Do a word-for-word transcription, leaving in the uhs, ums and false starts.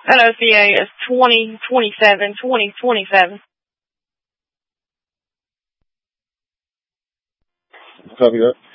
Hello, C A. It's twenty twenty-seven, twenty twenty-seven. Copy that.